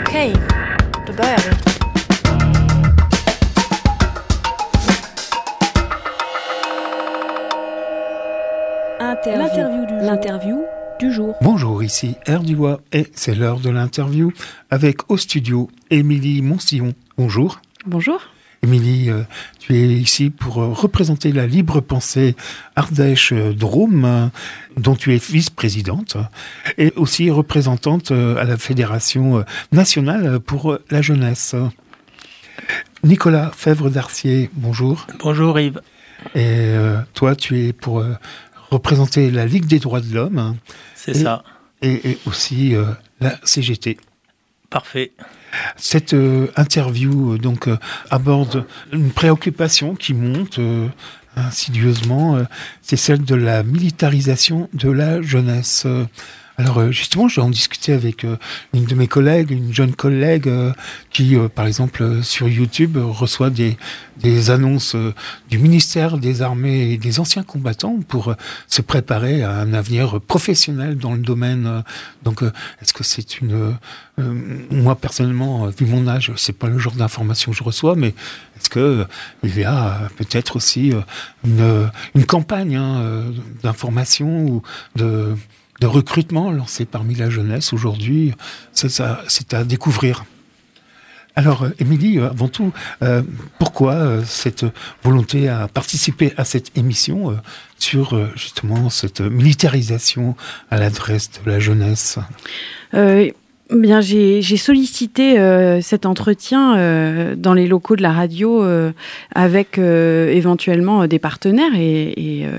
Okej, då börjar vi. L'interview du jour. Bonjour, ici Erduois et c'est l'heure de l'interview avec au studio Émilie Moncillon. Bonjour. Bonjour. Émilie, tu es ici pour représenter la Libre Pensée Ardèche-Drôme, dont tu es vice-présidente, et aussi représentante à la Fédération nationale pour la jeunesse. Nicolas Fèvre-Darcier, bonjour. Bonjour Yves. Et toi, tu es pour représenter la Ligue des droits de l'homme. C'est ça. Et aussi la CGT. Parfait. Cette interview aborde une préoccupation qui monte insidieusement, c'est celle de la militarisation de la jeunesse. Alors justement, je vais en discuter avec une de mes collègues, une jeune collègue qui, par exemple, sur YouTube, reçoit des annonces du ministère des Armées et des anciens combattants pour se préparer à un avenir professionnel dans le domaine. Donc, est-ce que c'est moi, personnellement, vu mon âge, c'est pas le genre d'information que je reçois, mais est-ce que il y a peut-être aussi une campagne d'information ou de recrutement lancé parmi la jeunesse aujourd'hui? C'est à découvrir. Alors, Émilie, avant tout, pourquoi cette volonté à participer à cette émission sur justement cette militarisation à l'adresse de la jeunesse? Bien, j'ai sollicité cet entretien dans les locaux de la radio avec éventuellement des partenaires et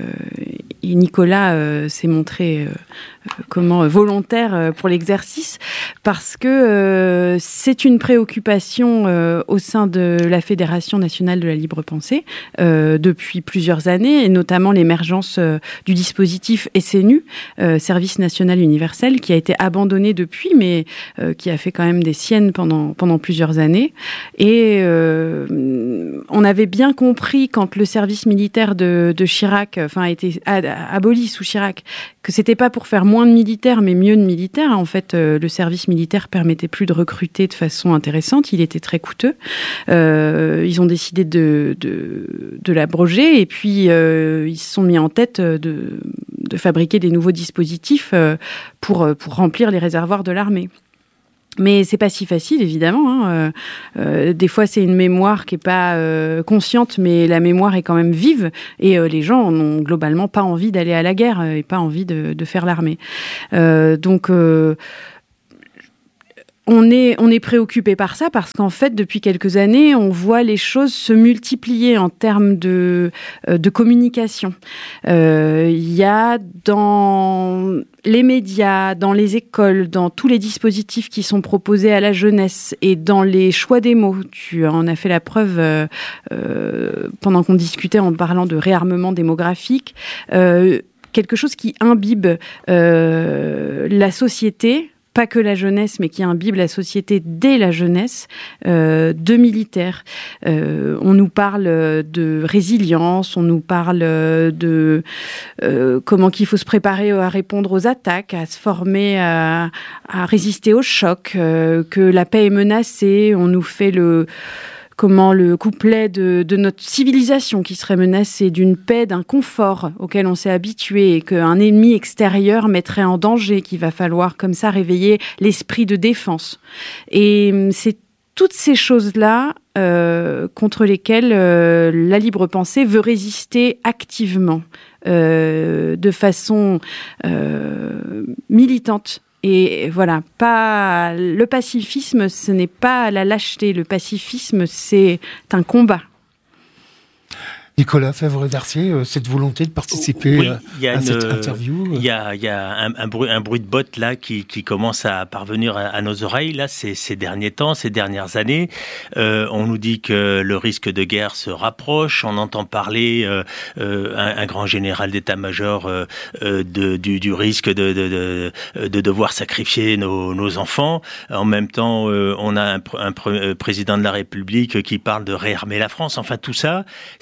Nicolas s'est montré volontaire pour l'exercice parce que c'est une préoccupation au sein de la Fédération nationale de la libre pensée depuis plusieurs années, et notamment l'émergence du dispositif SNU, Service national universel, qui a été abandonné depuis, mais qui a fait quand même des siennes pendant plusieurs années. Et on avait bien compris quand le service militaire de Chirac a été aboli sous Chirac, que c'était pas pour faire moins de militaires, mais mieux de militaires. En fait, le service militaire permettait plus de recruter de façon intéressante. Il était très coûteux. Ils ont décidé de l'abroger, et puis ils se sont mis en tête de fabriquer des nouveaux dispositifs pour remplir les réservoirs de l'armée. Mais c'est pas si facile, évidemment. Des fois, c'est une mémoire qui est pas consciente, mais la mémoire est quand même vive. Et les gens n'ont globalement pas envie d'aller à la guerre et pas envie de faire l'armée. Donc, on est préoccupé par ça parce qu'en fait, depuis quelques années, on voit les choses se multiplier en termes de communication. Il y a dans les médias, dans les écoles, dans tous les dispositifs qui sont proposés à la jeunesse et dans les choix des mots. Tu en as fait la preuve pendant qu'on discutait en parlant de réarmement démographique. Quelque chose qui imbibe la société, pas que la jeunesse, mais qui imbibe la société dès la jeunesse, de militaires. On nous parle de résilience, on nous parle de comment qu'il faut se préparer à répondre aux attaques, à se former à résister aux chocs, que la paix est menacée. On nous fait le couplet de notre civilisation qui serait menacée, d'une paix, d'un confort auquel on s'est habitué, et qu'un ennemi extérieur mettrait en danger, qu'il va falloir comme ça réveiller l'esprit de défense. Et c'est toutes ces choses-là contre lesquelles la libre pensée veut résister activement, de façon militante. Et voilà, pas le pacifisme, ce n'est pas la lâcheté. Le pacifisme, c'est un combat. Nicolas Fèvre-Darcier, cette volonté de participer à cette interview. Il y a un bruit de botte là qui commence à parvenir à nos oreilles là ces derniers temps, ces dernières années. On nous dit que le risque de guerre se rapproche. On entend parler un grand général d'état-major du risque de devoir sacrifier nos enfants. En même temps, on a un président de la République qui parle de réarmer la France. Enfin, tout ça, c'est quelque chose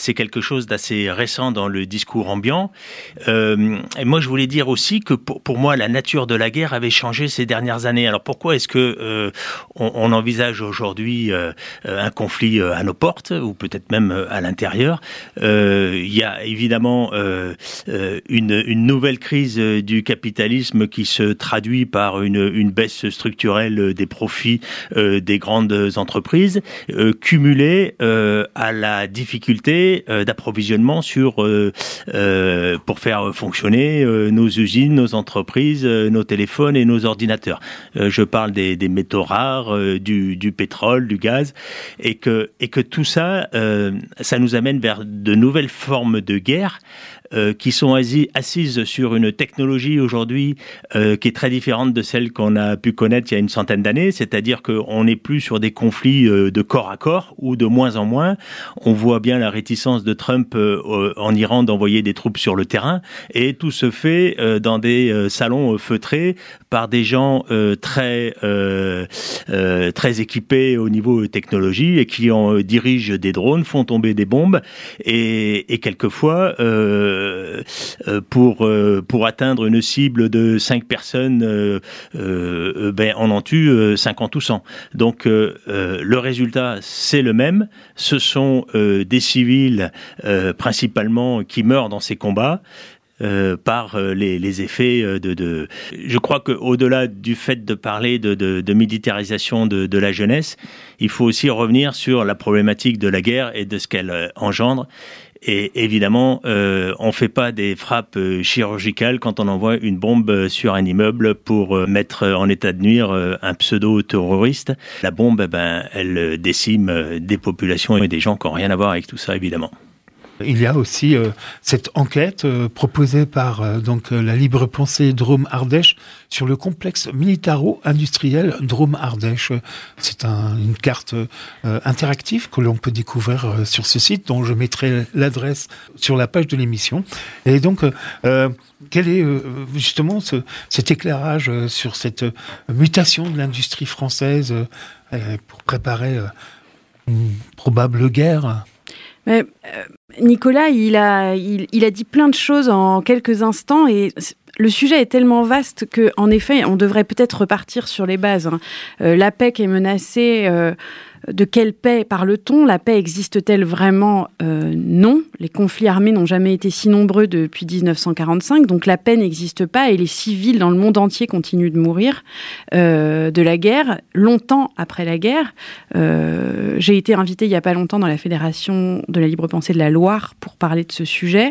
chose d'assez récent dans le discours ambiant. Et moi, je voulais dire aussi que pour moi, la nature de la guerre avait changé ces dernières années. Alors pourquoi est-ce que on envisage aujourd'hui un conflit à nos portes, ou peut-être même à l'intérieur? Il y a évidemment une nouvelle crise du capitalisme qui se traduit par une baisse structurelle des profits des grandes entreprises, cumulée à la difficulté d'approvisionnement pour faire fonctionner nos usines, nos entreprises, nos téléphones et nos ordinateurs. Je parle des métaux rares, du pétrole, du gaz, et que tout ça, ça nous amène vers de nouvelles formes de guerre qui sont assises sur une technologie aujourd'hui qui est très différente de celle qu'on a pu connaître il y a une centaine d'années, c'est-à-dire qu'on n'est plus sur des conflits de corps à corps, ou de moins en moins. On voit bien la réticence de Trump en Iran d'envoyer des troupes sur le terrain, et tout se fait dans des salons feutrés par des gens très équipés au niveau technologie, et qui dirigent des drones, font tomber des bombes, et quelquefois pour atteindre une cible de 5 personnes, on en tue 50 ou 100. Donc le résultat, c'est le même. Ce sont des civils principalement qui meurent dans ces combats. Par les effets Je crois qu'au-delà du fait de parler de militarisation de la jeunesse, il faut aussi revenir sur la problématique de la guerre et de ce qu'elle engendre. Et évidemment, on ne fait pas des frappes chirurgicales quand on envoie une bombe sur un immeuble pour mettre en état de nuire un pseudo-terroriste. La bombe, elle décime des populations et des gens qui n'ont rien à voir avec tout ça, évidemment. Il y a aussi cette enquête proposée par la Libre Pensée Drôme Ardèche sur le complexe militaro-industriel Drôme Ardèche. C'est une carte interactive que l'on peut découvrir sur ce site, dont je mettrai l'adresse sur la page de l'émission. Et donc, quel est justement cet éclairage sur cette mutation de l'industrie française pour préparer une probable guerre ? Mais, Nicolas, il a dit plein de choses en quelques instants, et le sujet est tellement vaste qu'en effet, on devrait peut-être repartir sur les bases. La paix qui est menacée, de quelle paix parle-t-on ? La paix existe-t-elle vraiment ? Non. Les conflits armés n'ont jamais été si nombreux depuis 1945, donc la paix n'existe pas, et les civils dans le monde entier continuent de mourir de la guerre, longtemps après la guerre. J'ai été invitée il n'y a pas longtemps dans la Fédération de la Libre Pensée de la Loire pour parler de ce sujet,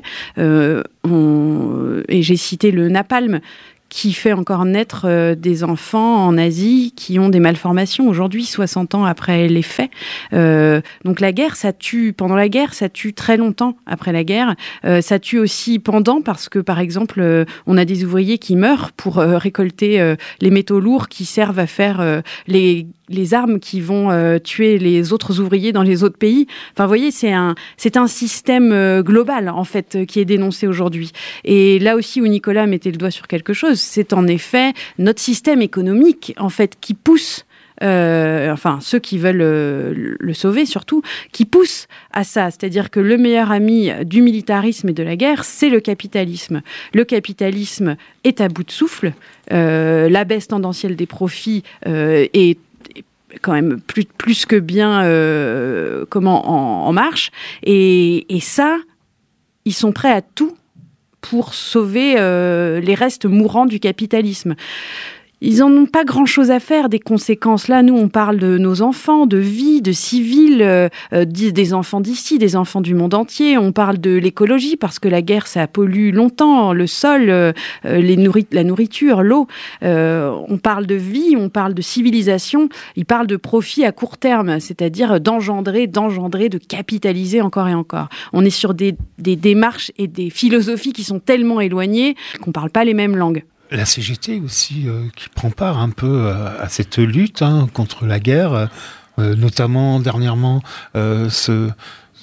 et j'ai cité le napalm, qui fait encore naître des enfants en Asie qui ont des malformations aujourd'hui, 60 ans après les faits. Donc la guerre, ça tue. Pendant la guerre, ça tue très longtemps après la guerre. Ça tue aussi pendant, parce que, par exemple, on a des ouvriers qui meurent pour récolter les métaux lourds qui servent à faire les armes qui vont tuer les autres ouvriers dans les autres pays. Enfin, vous voyez, c'est un système global, en fait, qui est dénoncé aujourd'hui. Et là aussi où Nicolas mettait le doigt sur quelque chose, c'est en effet notre système économique, en fait, qui pousse, ceux qui veulent le sauver surtout, qui poussent à ça. C'est-à-dire que le meilleur ami du militarisme et de la guerre, c'est le capitalisme. Le capitalisme est à bout de souffle. La baisse tendancielle des profits est quand même plus que bien en marche. Et ça, ils sont prêts à tout pour sauver les restes mourants du capitalisme. Ils n'en ont pas grand-chose à faire des conséquences. Là, nous, on parle de nos enfants, de vie, de civils, des enfants d'ici, des enfants du monde entier. On parle de l'écologie, parce que la guerre, ça pollue longtemps le sol, la nourriture, l'eau. On parle de vie, on parle de civilisation. Ils parlent de profit à court terme, c'est-à-dire d'engendrer, de capitaliser encore et encore. On est sur des démarches et des philosophies qui sont tellement éloignées qu'on ne parle pas les mêmes langues. La CGT aussi, qui prend part un peu à cette lutte contre la guerre, notamment dernièrement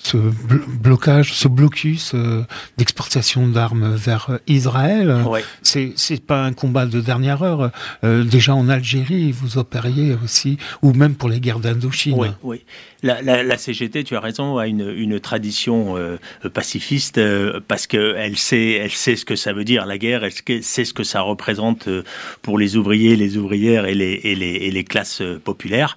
ce blocage, ce blocus d'exportation d'armes vers Israël. Ouais. C'est pas un combat de dernière heure. Déjà en Algérie, vous opériez aussi, ou même pour les guerres d'Indochine. Oui, oui. La CGT, tu as raison, a une tradition pacifiste parce qu'elle sait ce que ça veut dire la guerre, elle sait ce que ça représente pour les ouvriers, les ouvrières et les classes populaires.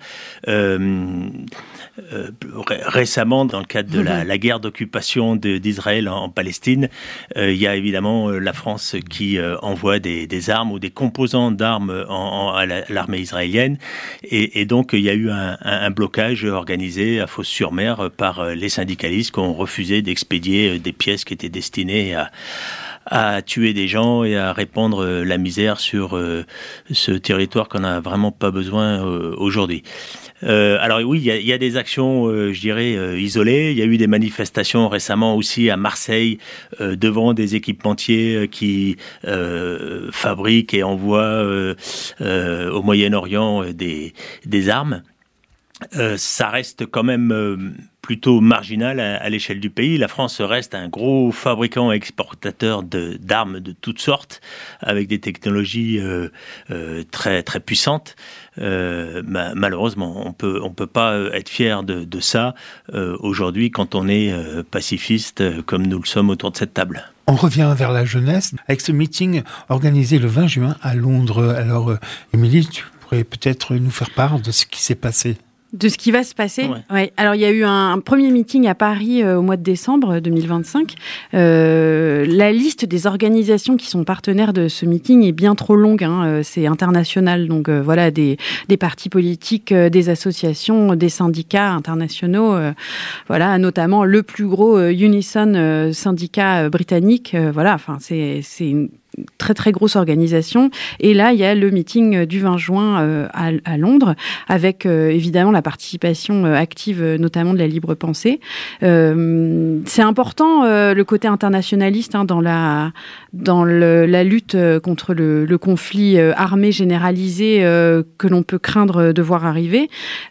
Récemment, dans le cadre de la guerre d'occupation d'Israël en Palestine, il y a évidemment la France qui envoie des armes ou des composants d'armes à l'armée israélienne. Et donc, il y a eu un blocage organisé à Fos-sur-Mer par les syndicalistes qui ont refusé d'expédier des pièces qui étaient destinées à tuer des gens et à répandre la misère sur ce territoire qu'on n'a vraiment pas besoin aujourd'hui. Alors oui, il y a des actions, je dirais, isolées. Il y a eu des manifestations récemment aussi à Marseille devant des équipementiers qui fabriquent et envoient au Moyen-Orient des armes. Ça reste quand même plutôt marginal à l'échelle du pays. La France reste un gros fabricant et exportateur d'armes de toutes sortes, avec des technologies très très puissantes. Malheureusement, on peut pas être fier de ça aujourd'hui quand on est pacifiste comme nous le sommes autour de cette table. On revient vers la jeunesse avec ce meeting organisé le 20 juin à Londres. Alors, Émilie, tu pourrais peut-être nous faire part de ce qui s'est passé. De ce qui va se passer. Ouais. Ouais. Alors, il y a eu un premier meeting à Paris au mois de décembre 2025. La liste des organisations qui sont partenaires de ce meeting est bien trop longue. Hein. C'est international. Donc, voilà, des partis politiques, des associations, des syndicats internationaux. Voilà, notamment le plus gros Unison syndicat britannique. Voilà, enfin, c'est une très très grosse organisation. Et là, il y a le meeting du 20 juin à Londres, avec évidemment la participation active, notamment de la libre pensée. C'est important le côté internationaliste dans la lutte contre le conflit armé généralisé que l'on peut craindre de voir arriver.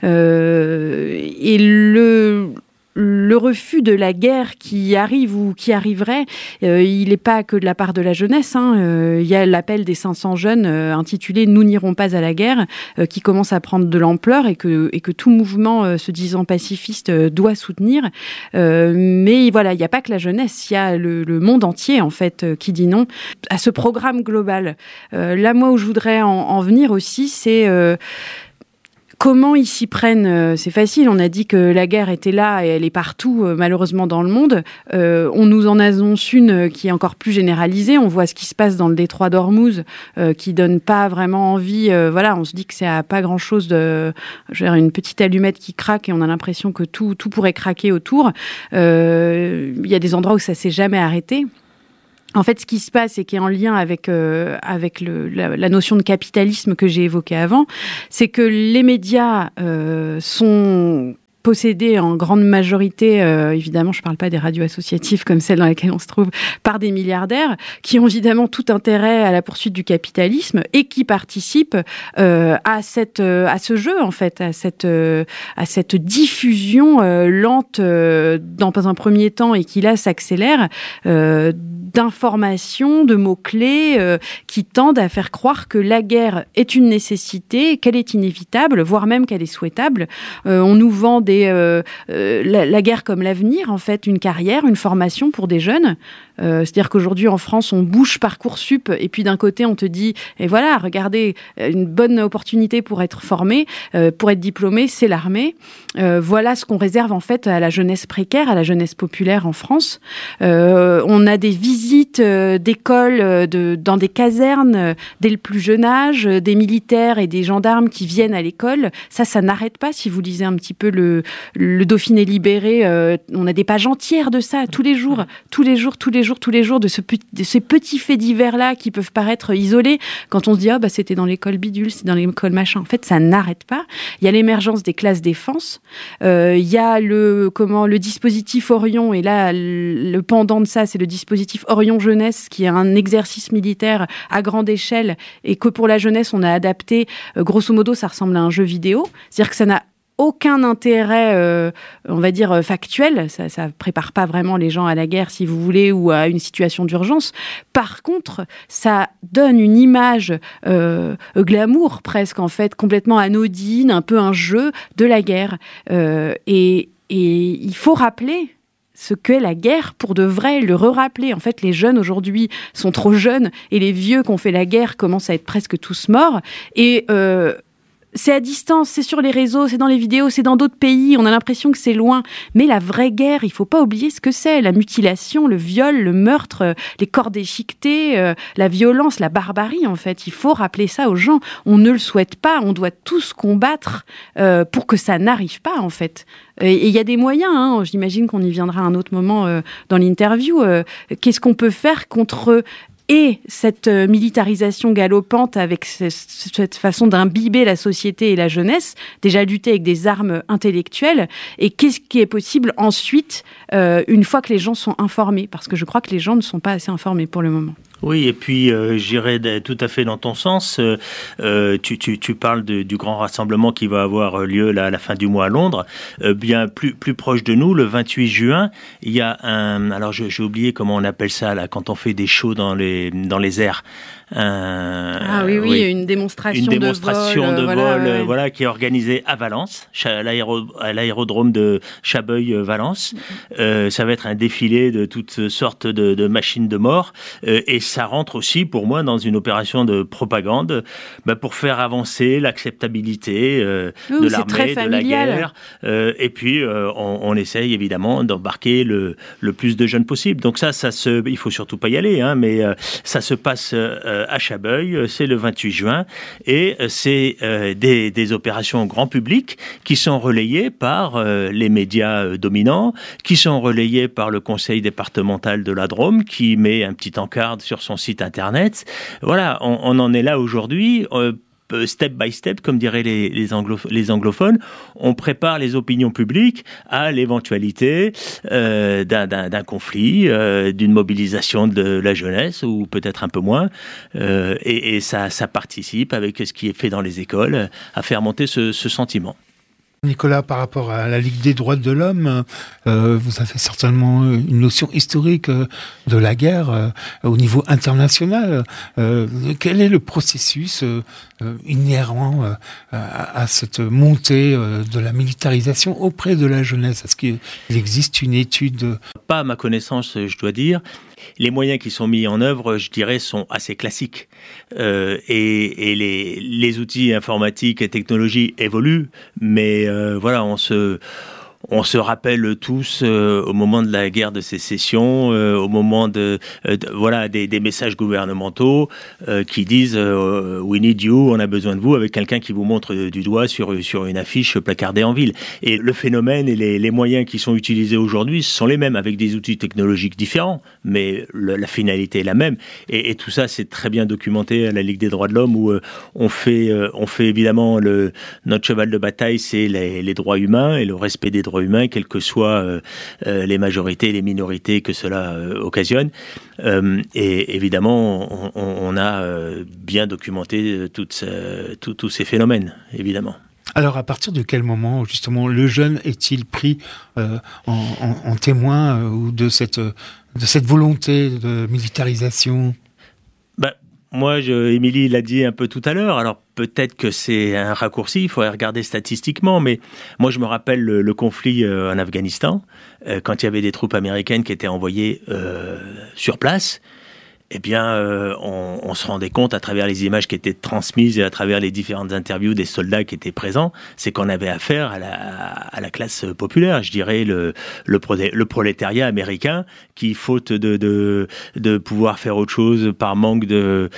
Et le refus de la guerre qui arrive ou qui arriverait, il n'est pas que de la part de la jeunesse. Il y a l'appel des 500 jeunes intitulé « Nous n'irons pas à la guerre » qui commence à prendre de l'ampleur et que tout mouvement se disant pacifiste doit soutenir. Mais voilà, il n'y a pas que la jeunesse, il y a le monde entier en fait qui dit non à ce programme global. Là, moi, où je voudrais en venir aussi, c'est... Comment ils s'y prennent ? C'est facile, on a dit que la guerre était là et elle est partout, malheureusement, dans le monde. On nous en annonce une qui est encore plus généralisée. On voit ce qui se passe dans le détroit d'Ormuz, qui donne pas vraiment envie. Voilà, on se dit que c'est à pas grand-chose une petite allumette qui craque et on a l'impression que tout pourrait craquer autour. Il y a des endroits où ça s'est jamais arrêté. En fait, ce qui se passe et qui est en lien avec la notion de capitalisme que j'ai évoquée avant, c'est que les médias sont possédés en grande majorité, évidemment, je ne parle pas des radios associatives comme celle dans laquelle on se trouve, par des milliardaires qui ont évidemment tout intérêt à la poursuite du capitalisme et qui participent à ce jeu, en fait, à cette diffusion lente dans un premier temps et qui là s'accélère d'informations, de mots-clés qui tendent à faire croire que la guerre est une nécessité, qu'elle est inévitable, voire même qu'elle est souhaitable. On nous vend la guerre comme l'avenir, en fait, une carrière, une formation pour des jeunes. C'est-à-dire qu'aujourd'hui, en France, on bouche Parcoursup et puis d'un côté, on te dit, et voilà, regardez, une bonne opportunité pour être formé, pour être diplômé, c'est l'armée. Voilà ce qu'on réserve en fait à la jeunesse précaire, à la jeunesse populaire en France. On a des visites d'écoles dans des casernes dès le plus jeune âge, des militaires et des gendarmes qui viennent à l'école. Ça n'arrête pas. Si vous lisez un petit peu le Dauphiné libéré, on a des pages entières de ça tous les jours de ces petits faits divers-là qui peuvent paraître isolés. Quand on se dit, c'était dans l'école bidule, c'est dans l'école machin. En fait, ça n'arrête pas. Il y a l'émergence des classes défense. Il y a le dispositif Orion. Et là, le pendant de ça, c'est le dispositif Orion Jeunesse, qui est un exercice militaire à grande échelle et que pour la jeunesse, on a adapté. Grosso modo, ça ressemble à un jeu vidéo. C'est-à-dire que ça n'a aucun intérêt, on va dire, factuel. Ça prépare pas vraiment les gens à la guerre, si vous voulez, ou à une situation d'urgence. Par contre, ça donne une image glamour, presque, en fait, complètement anodine, un peu un jeu de la guerre. Et il faut rappeler ce qu'est la guerre pour de vrai, le re-rappeler. En fait, les jeunes aujourd'hui sont trop jeunes et les vieux qui ont fait la guerre commencent à être presque tous morts. Et c'est à distance, c'est sur les réseaux, c'est dans les vidéos, c'est dans d'autres pays. On a l'impression que c'est loin. Mais la vraie guerre, il ne faut pas oublier ce que c'est. La mutilation, le viol, le meurtre, les corps déchiquetés, la violence, la barbarie, en fait. Il faut rappeler ça aux gens. On ne le souhaite pas. On doit tous combattre pour que ça n'arrive pas, en fait. Et il y a des moyens, hein. J'imagine qu'on y viendra à un autre moment dans l'interview. Qu'est-ce qu'on peut faire contre et cette militarisation galopante avec cette façon d'imbiber la société et la jeunesse, déjà lutter avec des armes intellectuelles, et qu'est-ce qui est possible ensuite, une fois que les gens sont informés, parce que je crois que les gens ne sont pas assez informés pour le moment. Oui, et puis j'irai tout à fait dans ton sens. Tu parles du grand rassemblement qui va avoir lieu là, à la fin du mois à Londres. Bien plus proche de nous, le 28 juin, il y a un... Alors j'ai oublié comment on appelle ça là, quand on fait des shows dans les airs. Oui, une démonstration de vol, voilà, qui est organisée à Valence, à l'aérodrome de Chabeuil-Valence. Ça va être un défilé de toutes sortes de machines de mort, et ça rentre aussi pour moi dans une opération de propagande, pour faire avancer l'acceptabilité de l'armée, de la guerre, et puis on essaye évidemment d'embarquer le plus de jeunes possible. Donc il faut surtout pas y aller, hein, mais ça se passe à Chabeuil, c'est le 28 juin, et c'est des opérations grand public qui sont relayées par les médias dominants, qui sont relayées par le conseil départemental de la Drôme, qui met un petit encart sur son site internet. Voilà, on en est là aujourd'hui. Step by step, comme diraient les anglophones, on prépare les opinions publiques à l'éventualité d'un conflit, d'une mobilisation de la jeunesse, ou peut-être un peu moins, et ça participe, avec ce qui est fait dans les écoles, à faire monter ce sentiment. Nicolas, par rapport à la Ligue des droits de l'homme, vous avez certainement une notion historique de la guerre au niveau international. Quel est le processus inhérent à cette montée de la militarisation auprès de la jeunesse? Est-ce qu'il existe une étude? Pas à ma connaissance, je dois dire. Les moyens qui sont mis en œuvre, je dirais, sont assez classiques. Et les outils informatiques et technologies évoluent, mais voilà, on se rappelle tous au moment de la guerre de sécession, au moment des messages gouvernementaux qui disent we need you, on a besoin de vous, avec quelqu'un qui vous montre du doigt sur une affiche placardée en ville. Et le phénomène et les moyens qui sont utilisés aujourd'hui sont les mêmes, avec des outils technologiques différents, mais la finalité est la même. Et tout ça, c'est très bien documenté à la Ligue des droits de l'homme, où on fait évidemment notre cheval de bataille, c'est les droits humains et le respect des droits humains, quelles que soient les majorités et les minorités que cela occasionne. Et évidemment, on a bien documenté tous ces phénomènes, évidemment. Alors, à partir de quel moment, justement, le jeune est-il pris en témoin ou de cette volonté de militarisation ? Moi, Émilie l'a dit un peu tout à l'heure, alors peut-être que c'est un raccourci, il faudrait regarder statistiquement, mais moi je me rappelle le conflit en Afghanistan, quand il y avait des troupes américaines qui étaient envoyées sur place. Eh bien, on se rendait compte à travers les images qui étaient transmises et à travers les différentes interviews des soldats qui étaient présents, c'est qu'on avait affaire à la classe populaire, je dirais le prolétariat américain, qui, faute de pouvoir faire autre chose par manque de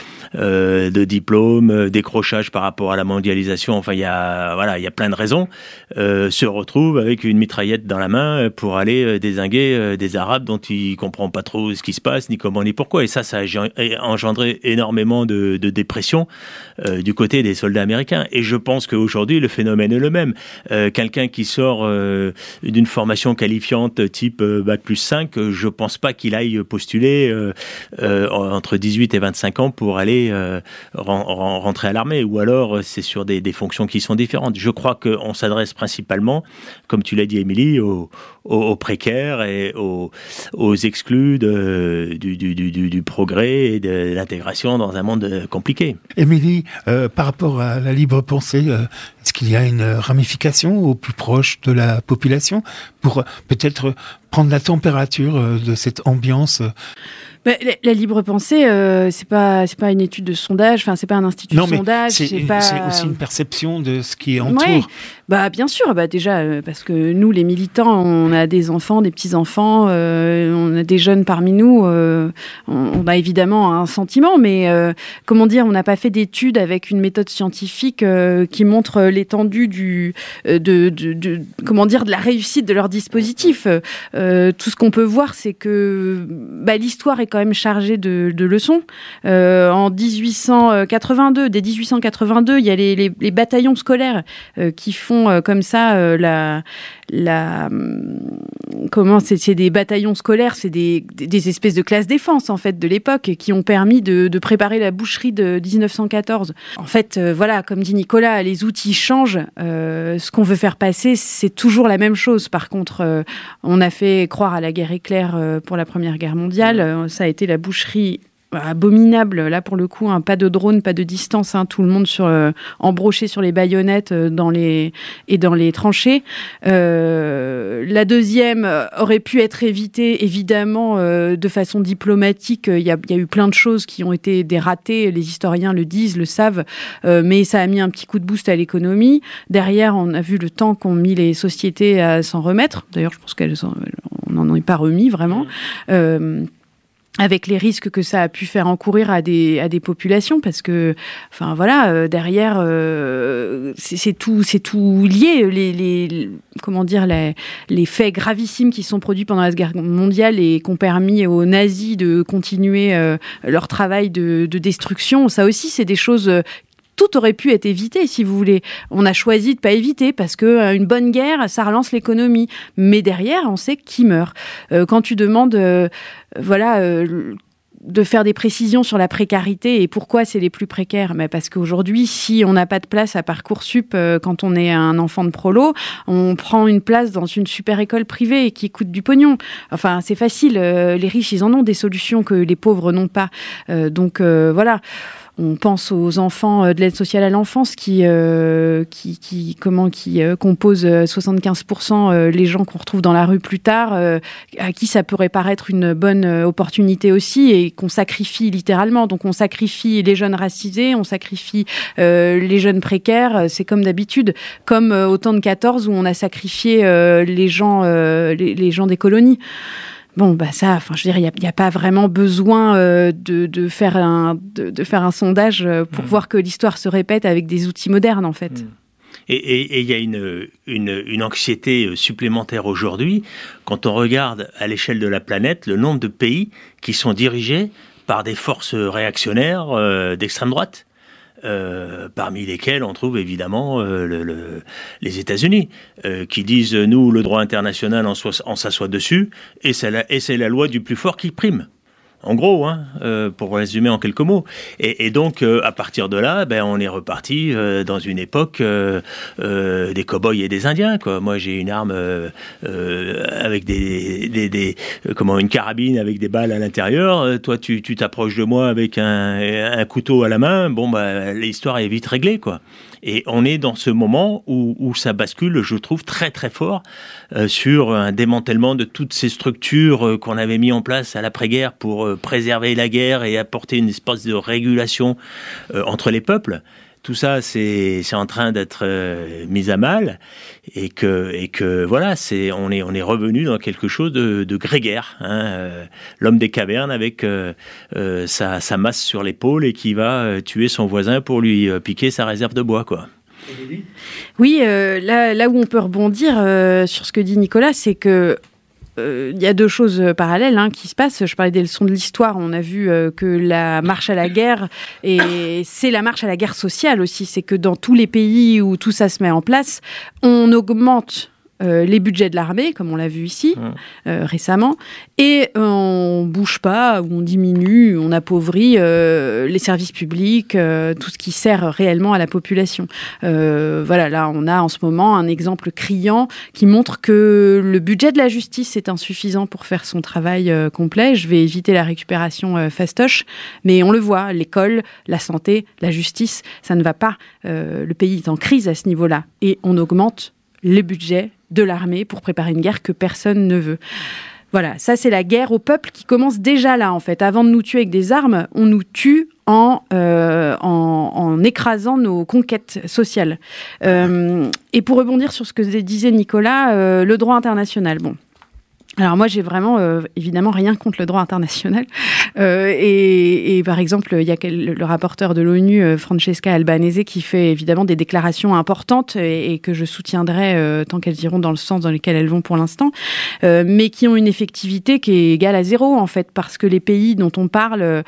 diplôme, décrochage par rapport à la mondialisation, enfin il y a plein de raisons, se retrouve avec une mitraillette dans la main pour aller dézinguer des Arabes dont il comprend pas trop ce qui se passe, ni comment ni pourquoi. Et ça ça a engendré énormément de dépression du côté des soldats américains. Et je pense qu'aujourd'hui, le phénomène est le même. Quelqu'un qui sort d'une formation qualifiante type Bac+5, je pense pas qu'il aille postuler entre 18 et 25 ans pour aller rentrer à l'armée. Ou alors, c'est sur des fonctions qui sont différentes. Je crois qu'on s'adresse principalement, comme tu l'as dit, Émilie, aux précaires et aux exclus du progrès et de l'intégration dans un monde compliqué. Émilie, par rapport à la libre pensée, est-ce qu'il y a une ramification au plus proche de la population pour peut-être prendre la température de cette ambiance? La libre pensée, c'est pas une étude de sondage, enfin c'est pas un institut de sondage, c'est aussi une perception de ce qui entoure. Ouais, bien sûr, déjà parce que nous les militants, on a des enfants, des petits enfants, on a des jeunes parmi nous, on a évidemment un sentiment, mais comment dire, on n'a pas fait d'études avec une méthode scientifique qui montre l'étendue de la réussite de leur dispositif. Tout ce qu'on peut voir, c'est que l'histoire est quand même chargée de leçons. En 1882, dès 1882, il y a les bataillons scolaires qui font comme ça c'est des bataillons scolaires, c'est des espèces de classes défense en fait de l'époque qui ont permis de préparer la boucherie de 1914. En fait, comme dit Nicolas, les outils changent. Ce qu'on veut faire passer, c'est toujours la même chose. Par contre, on a fait croire à la guerre éclair pour la Première Guerre mondiale. Ça a été la boucherie abominable, là pour le coup, pas de drone, pas de distance, tout le monde embroché sur les baïonnettes dans les tranchées. La deuxième aurait pu être évitée évidemment de façon diplomatique. Il y a eu plein de choses qui ont été des ratés, les historiens le disent, le savent, mais ça a mis un petit coup de boost à l'économie. Derrière, on a vu le temps qu'ont mis les sociétés à s'en remettre. D'ailleurs, je pense qu'on n'en est pas remis vraiment. Avec les risques que ça a pu faire encourir à des populations, parce que, derrière, c'est tout lié. Les faits gravissimes qui sont produits pendant la Seconde Guerre mondiale et qui ont permis aux nazis de continuer leur travail de destruction, ça aussi, c'est des choses. Tout aurait pu être évité, si vous voulez. On a choisi de pas éviter parce que une bonne guerre, ça relance l'économie. Mais derrière, on sait qui meurt. Quand tu demandes, de faire des précisions sur la précarité et pourquoi c'est les plus précaires, parce qu'aujourd'hui, si on n'a pas de place à Parcoursup quand on est un enfant de prolo, on prend une place dans une super école privée qui coûte du pognon. Enfin, c'est facile. Les riches, ils en ont des solutions que les pauvres n'ont pas. On pense aux enfants de l'aide sociale à l'enfance qui composent 75% les gens qu'on retrouve dans la rue plus tard, à qui ça pourrait paraître une bonne opportunité aussi et qu'on sacrifie littéralement. Donc on sacrifie les jeunes racisés, on sacrifie les jeunes précaires. C'est comme d'habitude, comme au temps de 14 où on a sacrifié les gens des colonies. Bon, il n'y a pas vraiment besoin de faire un sondage pour voir que l'histoire se répète avec des outils modernes, en fait. Et il y a une anxiété supplémentaire aujourd'hui quand on regarde à l'échelle de la planète le nombre de pays qui sont dirigés par des forces réactionnaires d'extrême droite. Parmi lesquels on trouve évidemment les États-Unis, qui disent nous le droit international on s'assoit dessus et c'est la loi du plus fort qui prime. En gros, pour résumer en quelques mots. Et donc, à partir de là, on est reparti dans une époque des cow-boys et des Indiens, quoi. Moi, j'ai une arme avec une carabine avec des balles à l'intérieur. Toi, tu t'approches de moi avec un couteau à la main. Bon, l'histoire est vite réglée, quoi. Et on est dans ce moment où ça bascule, je trouve, très très fort sur un démantèlement de toutes ces structures qu'on avait mis en place à l'après-guerre pour préserver la guerre et apporter une espèce de régulation entre les peuples. Tout ça, c'est en train d'être mis à mal et que voilà, on est revenu dans quelque chose de grégaire. L'homme des cavernes avec sa masse sur l'épaule et qui va tuer son voisin pour lui piquer sa réserve de bois, quoi. Oui, là où on peut rebondir sur ce que dit Nicolas, c'est que il y a deux choses parallèles qui se passent. Je parlais des leçons de l'histoire. On a vu que la marche à la guerre, et c'est la marche à la guerre sociale aussi. C'est que dans tous les pays où tout ça se met en place, on augmente les budgets de l'armée, comme on l'a vu ici récemment, et on bouge pas, ou on diminue, on appauvrit les services publics, tout ce qui sert réellement à la population. Voilà, là on a en ce moment un exemple criant qui montre que le budget de la justice est insuffisant pour faire son travail complet. Je vais éviter la récupération fastoche, mais on le voit, l'école, la santé, la justice, ça ne va pas. Le pays est en crise à ce niveau-là, et on augmente les budgets de l'armée pour préparer une guerre que personne ne veut. Voilà, ça c'est la guerre au peuple qui commence déjà là en fait. Avant de nous tuer avec des armes, on nous tue en écrasant nos conquêtes sociales. Et pour rebondir sur ce que disait Nicolas, le droit international, bon. Alors moi, j'ai vraiment, évidemment, rien contre le droit international. Et par exemple, il y a le rapporteur de l'ONU, Francesca Albanese, qui fait évidemment des déclarations importantes et que je soutiendrai tant qu'elles iront dans le sens dans lequel elles vont pour l'instant, mais qui ont une effectivité qui est égale à zéro, en fait, parce que les pays dont on parle,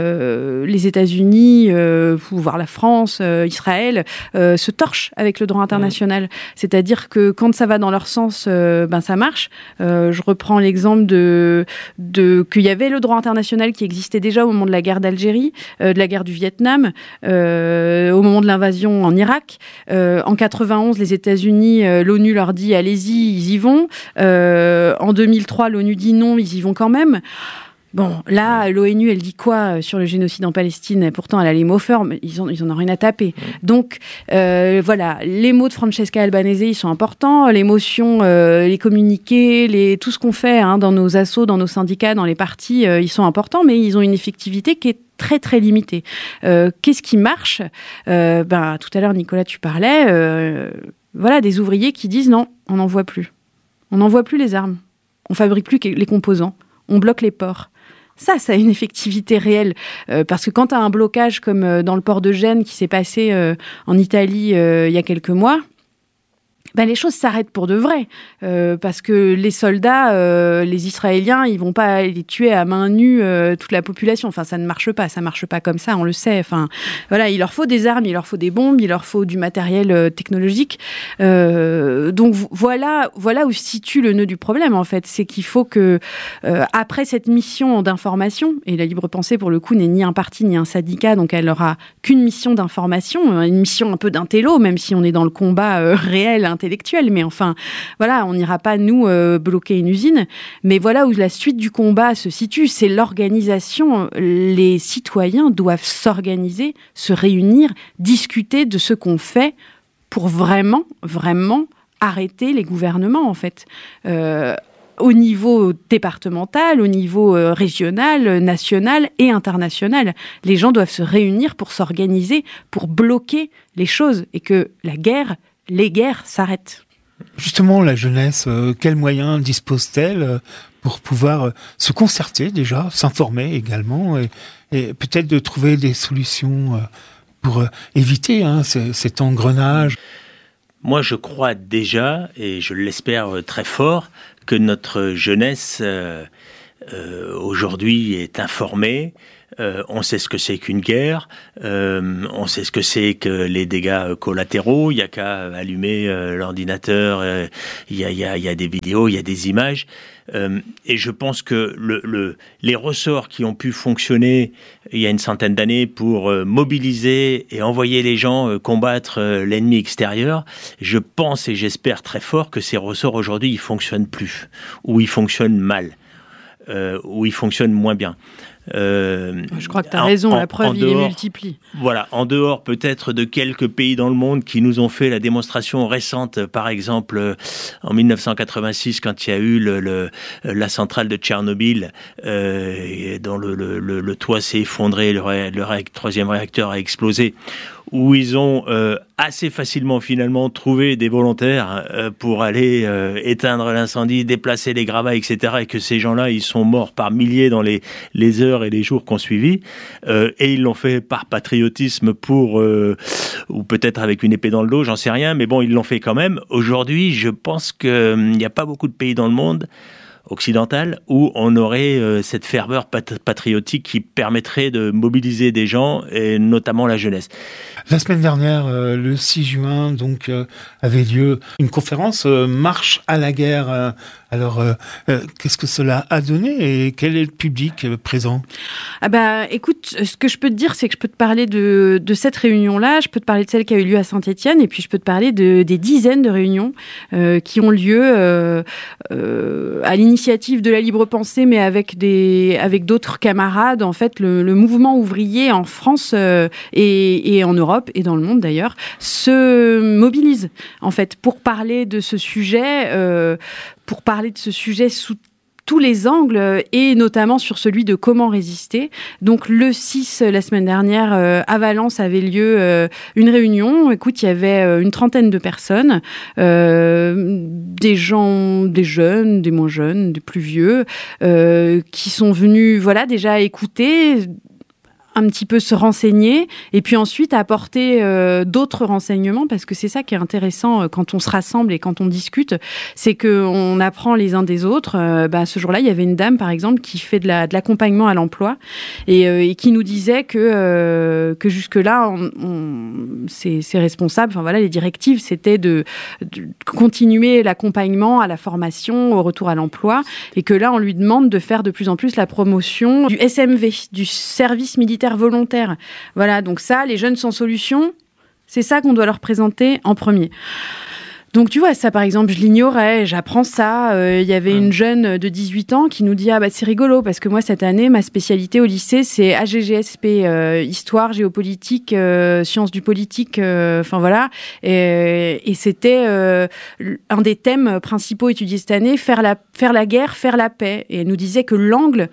les États-Unis, voire la France, Israël, se torchent avec le droit international. C'est-à-dire que quand ça va dans leur sens, ça marche. Je reprends l'exemple qu'il y avait le droit international qui existait déjà au moment de la guerre d'Algérie, de la guerre du Vietnam, au moment de l'invasion en Irak. En 91, les États-Unis, l'ONU leur dit allez-y, ils y vont. En 2003, l'ONU dit non, ils y vont quand même. Bon, là, l'ONU, elle dit quoi sur le génocide en Palestine ? Pourtant, elle a les mots forts, mais ils en ont rien à taper. Donc, voilà, les mots de Francesca Albanese, ils sont importants. L'émotion, les communiqués, tout ce qu'on fait dans nos assos, dans nos syndicats, dans les partis, ils sont importants, mais ils ont une effectivité qui est très, très limitée. Qu'est-ce qui marche ? Tout à l'heure, Nicolas, tu parlais, voilà, des ouvriers qui disent non, on n'en voit plus. On n'envoie plus les armes. On fabrique plus les composants. On bloque les ports. Ça a une effectivité réelle. Parce que quand tu as un blocage comme dans le port de Gênes qui s'est passé en Italie il y a quelques mois, les choses s'arrêtent pour de vrai. Parce que les soldats, les Israéliens, ils vont pas les tuer à main nue toute la population. Enfin, ça ne marche pas. Ça marche pas comme ça, on le sait. Enfin, voilà, il leur faut des armes, il leur faut des bombes, il leur faut du matériel technologique. Donc voilà où se situe le nœud du problème, en fait. C'est qu'il faut que, après cette mission d'information, et la Libre Pensée, pour le coup, n'est ni un parti ni un syndicat, donc elle n'aura qu'une mission d'information, une mission un peu d'intello, même si on est dans le combat réel, intellectuel, mais enfin, voilà, on n'ira pas, nous, bloquer une usine. Mais voilà où la suite du combat se situe, c'est l'organisation. Les citoyens doivent s'organiser, se réunir, discuter de ce qu'on fait pour vraiment, vraiment arrêter les gouvernements, en fait. Au niveau départemental, au niveau régional, national et international. Les gens doivent se réunir pour s'organiser, pour bloquer les choses et que les guerres s'arrêtent. Justement, la jeunesse, quels moyens dispose-t-elle pour pouvoir se concerter déjà, s'informer également et peut-être de trouver des solutions pour éviter cet engrenage ? Moi, je crois déjà, et je l'espère très fort, que notre jeunesse aujourd'hui est informée. On sait ce que c'est qu'une guerre, on sait ce que c'est que les dégâts collatéraux. Il n'y a qu'à allumer l'ordinateur, il y a des vidéos, il y a des images. Et je pense que les ressorts qui ont pu fonctionner il y a une centaine d'années pour mobiliser et envoyer les gens combattre l'ennemi extérieur, je pense et j'espère très fort que ces ressorts aujourd'hui ils fonctionnent plus, ou ils fonctionnent mal, ou ils fonctionnent moins bien. Je crois que tu as raison, la preuve, il les multiplie. Voilà, en dehors peut-être de quelques pays dans le monde qui nous ont fait la démonstration récente, par exemple en 1986 quand il y a eu la centrale de Tchernobyl dont le toit s'est effondré, le troisième réacteur a explosé, où ils ont assez facilement finalement trouvé des volontaires pour aller éteindre l'incendie, déplacer les gravats, etc. Et que ces gens-là, ils sont morts par milliers dans les heures et les jours qu'on suivi. Et ils l'ont fait par patriotisme ou peut-être avec une épée dans le dos, j'en sais rien. Mais bon, ils l'ont fait quand même. Aujourd'hui, je pense qu'il n'y a pas beaucoup de pays dans le monde occidentale, où on aurait cette ferveur patriotique qui permettrait de mobiliser des gens, et notamment la jeunesse. La semaine dernière, le 6 juin, donc, avait lieu une conférence Marche à la guerre. Alors, qu'est-ce que cela a donné et quel est le public présent ? Ah bah, écoute, ce que je peux te dire, c'est que je peux te parler de cette réunion-là, je peux te parler de celle qui a eu lieu à Saint-Étienne, et puis je peux te parler des dizaines de réunions qui ont lieu à l'initiative de la Libre Pensée, mais avec d'autres camarades. En fait, le mouvement ouvrier en France et en Europe et dans le monde d'ailleurs se mobilise en fait pour parler de ce sujet, sous tous les angles, et notamment sur celui de comment résister. Donc le 6, la semaine dernière, à Valence avait lieu une réunion. Écoute, il y avait une trentaine de personnes, des gens, des jeunes, des moins jeunes, des plus vieux, qui sont venus, voilà, déjà écouter, un petit peu se renseigner, et puis ensuite apporter d'autres renseignements, parce que c'est ça qui est intéressant quand on se rassemble et quand on discute, c'est qu'on apprend les uns des autres. Ce jour-là, il y avait une dame, par exemple, qui fait de l'accompagnement à l'emploi, et qui nous disait que jusque-là, ses responsables, enfin voilà, les directives, c'était de continuer l'accompagnement à la formation, au retour à l'emploi, et que là, on lui demande de faire de plus en plus la promotion du SMV, du service militaire volontaire. Voilà, donc ça, les jeunes sans solution, c'est ça qu'on doit leur présenter en premier. Donc tu vois, ça par exemple, je l'ignorais, j'apprends ça. Il y avait une jeune de 18 ans qui nous dit « Ah bah c'est rigolo, parce que moi cette année, ma spécialité au lycée, c'est AGGSP, Histoire, Géopolitique, Sciences du Politique, enfin voilà. Et c'était un des thèmes principaux étudiés cette année, faire la guerre, faire la paix. » Et elle nous disait que l'angle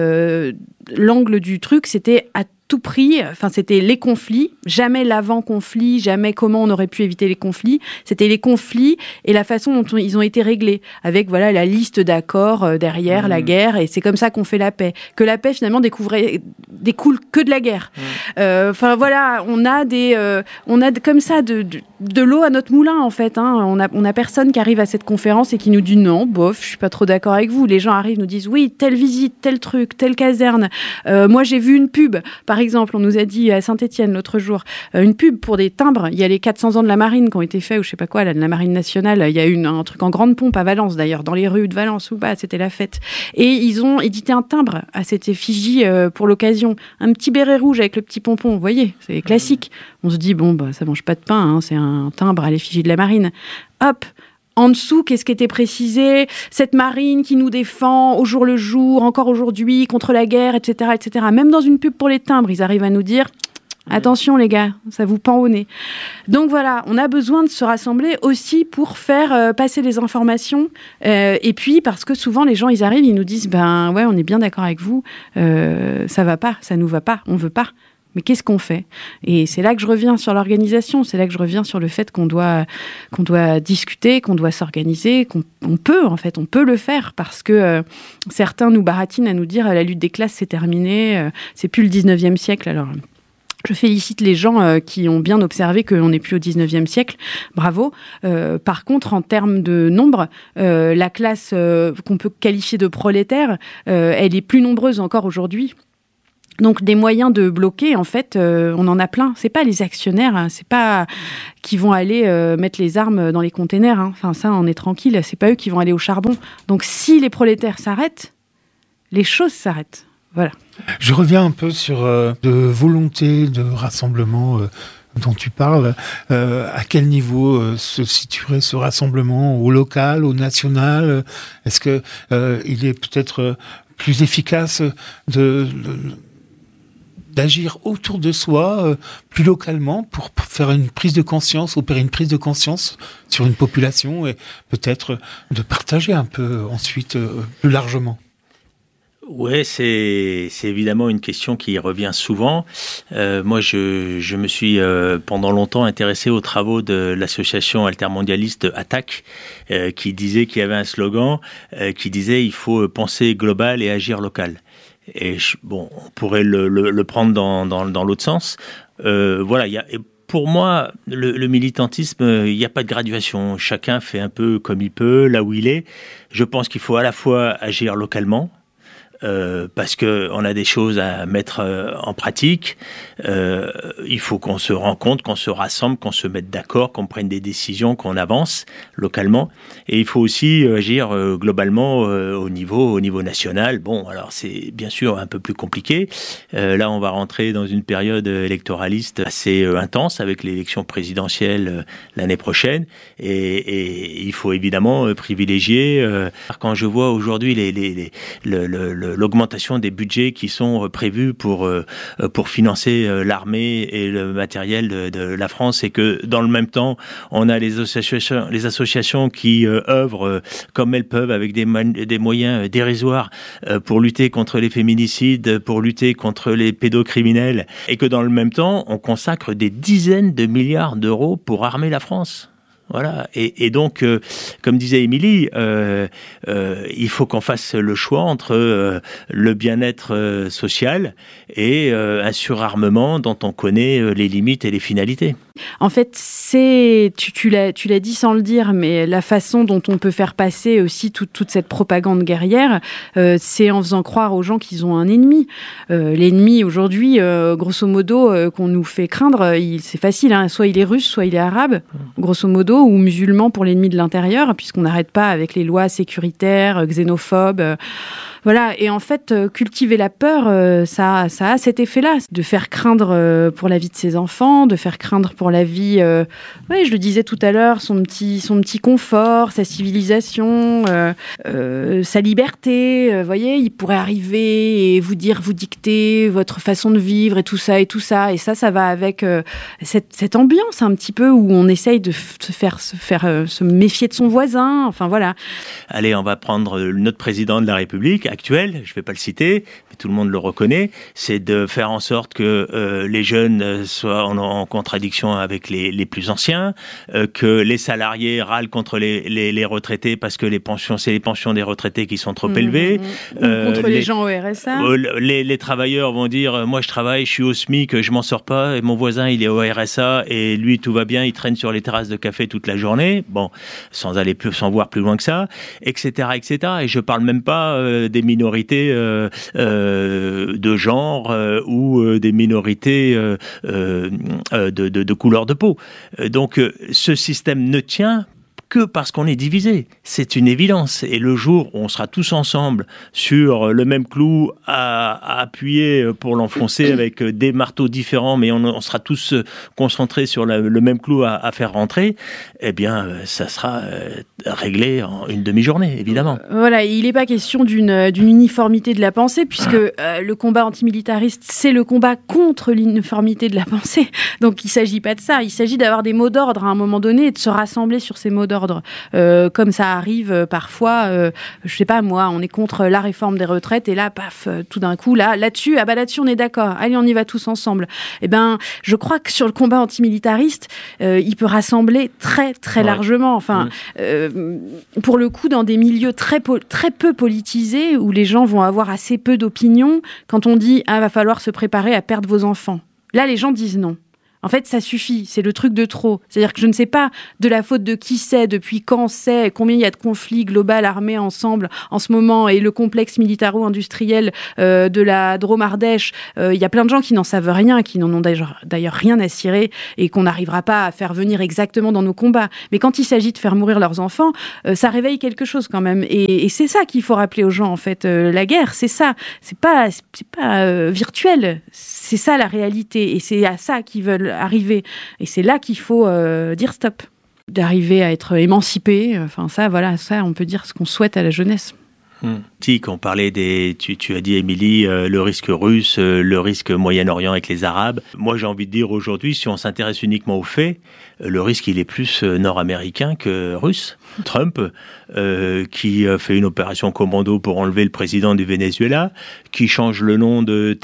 du truc, c'était à tout prix, enfin c'était les conflits, jamais l'avant-conflit, jamais comment on aurait pu éviter les conflits, c'était les conflits et la façon dont ils ont été réglés, avec voilà la liste d'accords derrière la guerre, et c'est comme ça qu'on fait la paix. Que la paix finalement découle que de la guerre. Enfin voilà, on a comme ça de l'eau à notre moulin en fait. On a personne qui arrive à cette conférence et qui nous dit non, bof, je suis pas trop d'accord avec vous. Les gens arrivent, nous disent oui, telle visite, tel truc, telle caserne. Moi j'ai vu une pub. Par exemple, on nous a dit à Saint-Étienne l'autre jour, une pub pour des timbres. Il y a les 400 ans de la marine qui ont été faits, ou je sais pas quoi, là, de la marine nationale. Il y a eu un truc en grande pompe à Valence, d'ailleurs, dans les rues de Valence, où c'était la fête. Et ils ont édité un timbre à cette effigie pour l'occasion. Un petit béret rouge avec le petit pompon, vous voyez, c'est classique. On se dit, bon, ça mange pas de pain, c'est un timbre à l'effigie de la marine. Hop! En dessous, qu'est-ce qui était précisé ? Cette marine qui nous défend au jour le jour, encore aujourd'hui, contre la guerre, etc., etc. Même dans une pub pour les timbres, ils arrivent à nous dire « Attention les gars, ça vous pend au nez ». Donc voilà, on a besoin de se rassembler aussi pour faire passer les informations. Et puis, parce que souvent, les gens, ils arrivent, ils nous disent « Ben ouais, on est bien d'accord avec vous, ça va pas, ça nous va pas, on veut pas ». Mais qu'est-ce qu'on fait ? Et c'est là que je reviens sur l'organisation, c'est là que je reviens sur le fait qu'on doit discuter, qu'on doit s'organiser, qu'on peut le faire, parce que certains nous baratinent à nous dire la lutte des classes c'est terminé, c'est plus le 19e siècle. Alors je félicite les gens qui ont bien observé qu'on n'est plus au 19e siècle. Bravo. Par contre, en termes de nombre, la classe qu'on peut qualifier de prolétaire, elle est plus nombreuse encore aujourd'hui. Donc des moyens de bloquer, en fait, on en a plein. C'est pas les actionnaires, c'est pas qui vont aller mettre les armes dans les containers. Enfin ça, on est tranquille. C'est pas eux qui vont aller au charbon. Donc si les prolétaires s'arrêtent, les choses s'arrêtent. Voilà. Je reviens un peu sur de volonté de rassemblement dont tu parles. À quel niveau se situerait ce rassemblement ? Au local, au national ? Est-ce que il est peut-être plus efficace d'agir autour de soi, plus localement, pour faire une prise de conscience, opérer une prise de conscience sur une population, et peut-être de partager un peu ensuite plus largement? Ouais, c'est évidemment une question qui revient souvent. Moi, je me suis pendant longtemps intéressé aux travaux de l'association altermondialiste ATTAC, qui disait qu'il y avait un slogan qui disait « Il faut penser global et agir local ». Et on pourrait le prendre dans l'autre sens. Voilà, pour moi, le militantisme, il n'y a pas de graduation. Chacun fait un peu comme il peut, là où il est. Je pense qu'il faut à la fois agir localement, parce qu'on a des choses à mettre en pratique. Il faut qu'on se rencontre, qu'on se rassemble, qu'on se mette d'accord, qu'on prenne des décisions, qu'on avance localement. Et il faut aussi agir globalement au niveau national. Bon, alors c'est bien sûr un peu plus compliqué. Là, on va rentrer dans une période électoraliste assez intense avec l'élection présidentielle l'année prochaine. Et il faut évidemment privilégier. Quand je vois aujourd'hui l'augmentation des budgets qui sont prévus pour financer l'armée et le matériel de la France, et que dans le même temps, on a les associations qui œuvrent comme elles peuvent avec des moyens dérisoires pour lutter contre les féminicides, pour lutter contre les pédocriminels, et que dans le même temps, on consacre des dizaines de milliards d'euros pour armer la France. Voilà. Et donc, comme disait Émilie, il faut qu'on fasse le choix entre le bien-être social et un surarmement dont on connaît les limites et les finalités. En fait, tu l'as dit sans le dire, mais la façon dont on peut faire passer aussi toute cette propagande guerrière, c'est en faisant croire aux gens qu'ils ont un ennemi. L'ennemi aujourd'hui, grosso modo, qu'on nous fait craindre, c'est facile, hein, soit il est russe, soit il est arabe, grosso modo, ou musulman pour l'ennemi de l'intérieur, puisqu'on n'arrête pas avec les lois sécuritaires, xénophobes. Voilà, et en fait, cultiver la peur, ça a cet effet-là, de faire craindre pour la vie de ses enfants, de faire craindre pour la vie, je le disais tout à l'heure, son petit confort, sa civilisation, sa liberté. Voyez, il pourrait arriver et vous dicter votre façon de vivre et tout ça. Et ça va avec cette ambiance un petit peu où on essaye de se méfier de son voisin. Enfin voilà. Allez, on va prendre notre président de la République actuel, je ne vais pas le citer, mais tout le monde le reconnaît, c'est de faire en sorte que les jeunes soient en contradiction avec les plus anciens, que les salariés râlent contre les retraités parce que c'est les pensions des retraités qui sont trop élevées. Contre les gens au RSA. Les travailleurs vont dire, moi je travaille, je suis au SMIC, je m'en sors pas, et mon voisin il est au RSA, et lui tout va bien, il traîne sur les terrasses de café toute la journée, bon, sans voir plus loin que ça, etc., etc. Et je parle même pas des minorités de genre ou des minorités de couleur de peau. Donc ce système ne tient que parce qu'on est divisé. C'est une évidence. Et le jour où on sera tous ensemble sur le même clou à appuyer pour l'enfoncer avec des marteaux différents, mais on sera tous concentrés sur le même clou à faire rentrer, eh bien, ça sera réglé en une demi-journée, évidemment. Voilà, il n'est pas question d'une uniformité de la pensée, puisque le combat antimilitariste, c'est le combat contre l'uniformité de la pensée. Donc, il ne s'agit pas de ça. Il s'agit d'avoir des mots d'ordre à un moment donné et de se rassembler sur ces mots d'ordre. Comme ça arrive parfois, je sais pas moi, on est contre la réforme des retraites et là, paf, tout d'un coup, là-dessus on est d'accord. Allez, on y va tous ensemble. Eh ben, je crois que sur le combat antimilitariste, il peut rassembler très très largement. Enfin, pour le coup, dans des milieux très peu politisés où les gens vont avoir assez peu d'opinion, quand on dit va falloir se préparer à perdre vos enfants. Là, les gens disent non. En fait, ça suffit, c'est le truc de trop. C'est-à-dire que je ne sais pas de la faute de qui c'est, depuis quand c'est, combien il y a de conflits globaux armés ensemble en ce moment, et le complexe militaro-industriel de la Drôme-Ardèche. Il y a plein de gens qui n'en savent rien, qui n'en ont d'ailleurs rien à cirer, et qu'on n'arrivera pas à faire venir exactement dans nos combats. Mais quand il s'agit de faire mourir leurs enfants, ça réveille quelque chose quand même. Et c'est ça qu'il faut rappeler aux gens, en fait. La guerre, c'est ça. C'est pas virtuel. C'est ça la réalité. Et c'est à ça qu'ils veulent arriver. Et c'est là qu'il faut dire stop. D'arriver à être émancipé, enfin ça, on peut dire ce qu'on souhaite à la jeunesse. On parlait tu as dit, Émilie, le risque russe, le risque Moyen-Orient avec les Arabes. Moi, j'ai envie de dire aujourd'hui, si on s'intéresse uniquement aux faits, le risque, il est plus nord-américain que russe. Trump, qui fait une opération commando pour enlever le président du Venezuela, qui change le nom de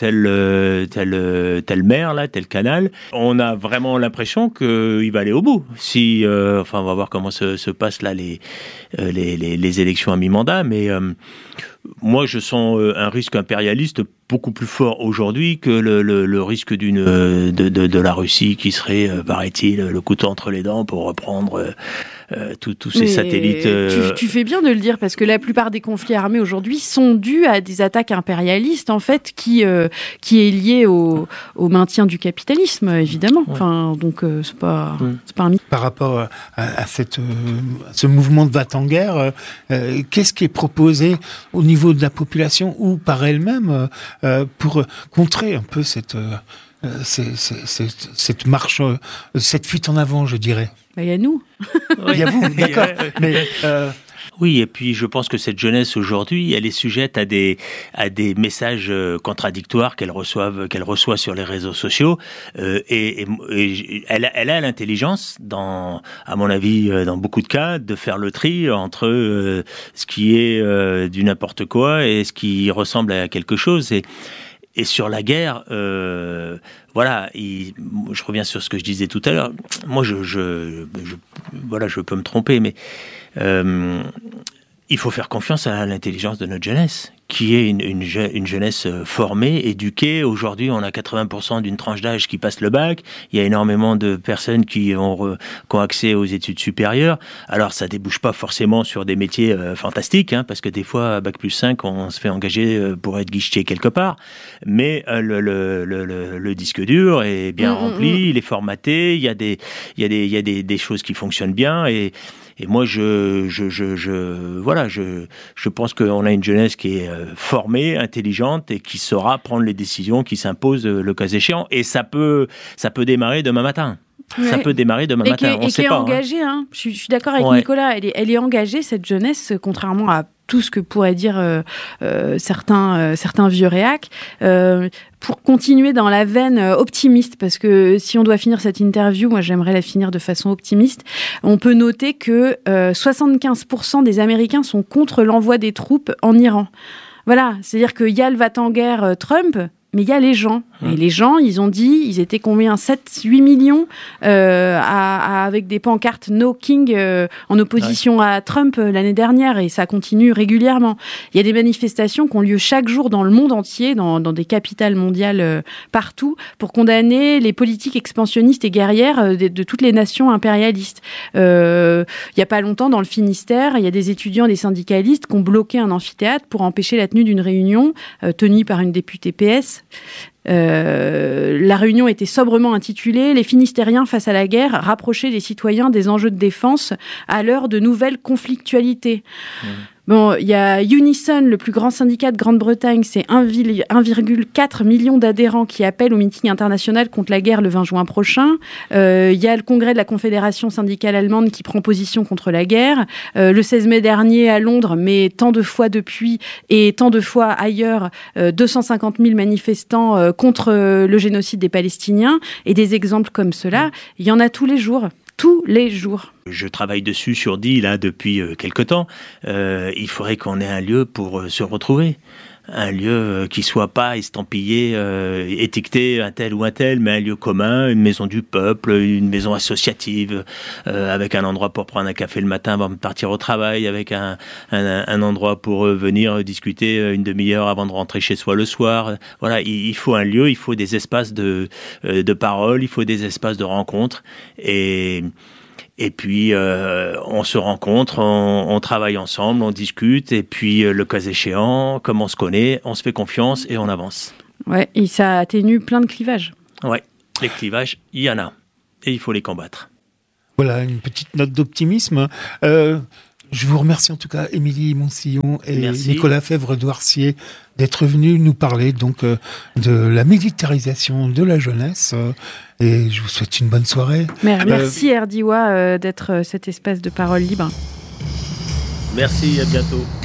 telle mer, là, tel canal. On a vraiment l'impression qu'il va aller au bout. On va voir comment se passent là les élections à mi-mandat, mais moi, je sens un risque impérialiste beaucoup plus fort aujourd'hui que le risque de la Russie qui serait, paraît-il, le couteau entre les dents pour reprendre tous ces satellites. Tu fais bien de le dire, parce que la plupart des conflits armés aujourd'hui sont dus à des attaques impérialistes, en fait, qui est lié au maintien du capitalisme, évidemment. Ouais. Enfin, donc c'est pas un mythe. Par rapport à ce mouvement de va-t-en-guerre, qu'est-ce qui est proposé au niveau de la population ou par elle-même pour contrer un peu cette marche, cette fuite en avant, je dirais? Il y a nous. Il y a vous, d'accord. Mais oui, et puis je pense que cette jeunesse aujourd'hui, elle est sujette à des messages contradictoires qu'elle reçoit sur les réseaux sociaux, et elle a l'intelligence, à mon avis, dans beaucoup de cas, de faire le tri entre ce qui est du n'importe quoi et ce qui ressemble à quelque chose. Et sur la guerre, voilà, je reviens sur ce que je disais tout à l'heure. Moi, je peux me tromper, mais il faut faire confiance à l'intelligence de notre jeunesse, qui est une jeunesse formée, éduquée. Aujourd'hui, on a 80% d'une tranche d'âge qui passe le bac. Il y a énormément de personnes qui ont accès aux études supérieures. Alors, ça débouche pas forcément sur des métiers fantastiques, parce que des fois, à bac plus 5, on se fait engager pour être guichetier quelque part. Mais le disque dur est bien rempli, il est formaté. Il y a des choses qui fonctionnent bien, et moi, je pense qu'on a une jeunesse qui est formée, intelligente et qui saura prendre les décisions qui s'imposent le cas échéant. Et ça peut démarrer demain matin. Ouais. Ça peut démarrer demain matin. Et qui est engagée. Je suis d'accord avec Nicolas. Elle est engagée, cette jeunesse, contrairement à tout ce que pourraient dire certains vieux réacs. Pour continuer dans la veine optimiste, parce que si on doit finir cette interview, moi j'aimerais la finir de façon optimiste, on peut noter que 75% des Américains sont contre l'envoi des troupes en Iran. Voilà, c'est-à-dire qu'il y a le va-t-en-guerre Trump, mais il y a les gens. Et les gens, ils ont dit, ils étaient combien? 7-8 millions avec des pancartes No King en opposition à Trump l'année dernière, et ça continue régulièrement. Il y a des manifestations qui ont lieu chaque jour dans le monde entier, dans des capitales mondiales partout, pour condamner les politiques expansionnistes et guerrières de toutes les nations impérialistes. Il n'y a pas longtemps, dans le Finistère, il y a des étudiants et des syndicalistes qui ont bloqué un amphithéâtre pour empêcher la tenue d'une réunion tenue par une députée PS. La réunion était sobrement intitulée « Les Finistériens face à la guerre, rapprocher les citoyens des enjeux de défense à l'heure de nouvelles conflictualités ». Bon, il y a Unison, le plus grand syndicat de Grande-Bretagne, c'est 1,4 million d'adhérents qui appellent au meeting international contre la guerre le 20 juin prochain. Il y a le congrès de la Confédération syndicale allemande qui prend position contre la guerre. Le 16 mai dernier à Londres, mais tant de fois depuis et tant de fois ailleurs, 250 000 manifestants contre le génocide des Palestiniens. Et des exemples comme cela, il y en a tous les jours. Tous les jours. Je travaille dessus sur Die là depuis quelque temps. Il faudrait qu'on ait un lieu pour se retrouver. Un lieu qui soit pas estampillé, étiqueté un tel ou un tel, mais un lieu commun, une maison du peuple, une maison associative, avec un endroit pour prendre un café le matin avant de partir au travail, avec un endroit pour venir discuter une demi-heure avant de rentrer chez soi le soir. Voilà, il faut un lieu, il faut des espaces de parole, il faut des espaces de rencontre, et puis, on se rencontre, on travaille ensemble, on discute, et puis, le cas échéant, comme on se connaît, on se fait confiance et on avance. Ouais, et ça atténue plein de clivages. Ouais, les clivages, il y en a, et il faut les combattre. Voilà, une petite note d'optimisme. Je vous remercie en tout cas, Émilie Moncillon et Merci. Nicolas Fèvre-Douarcier, d'être venus nous parler donc de la militarisation de la jeunesse. Et je vous souhaite une bonne soirée. Merci RDIWA d'être cet espace de parole libre. Merci, à bientôt.